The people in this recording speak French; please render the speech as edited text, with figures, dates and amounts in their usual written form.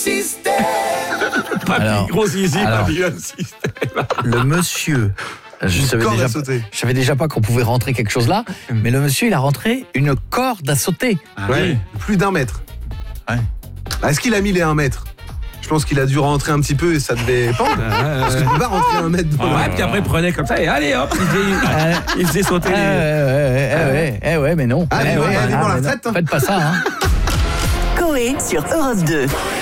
Alors, Gros zizi, alors, Babylone System. le monsieur, je savais déjà pas qu'on pouvait rentrer quelque chose là, mais le monsieur, il a rentré une corde à sauter. Ouais, plus d'1 mètre. Ouais. Est-ce qu'il a mis les 1 mètre ? Je pense qu'il a dû rentrer un petit peu et ça devait pendre. Parce qu'il ne peut pas rentrer 1 mètre dans Ouais, puis après, il prenait comme ça et allez hop, il faisait sauter les... Ouais, mais non. Ah, mais non, allez, bon, la mais non. retraite, hein. Faites pas ça, hein. Coé sur Europe 2.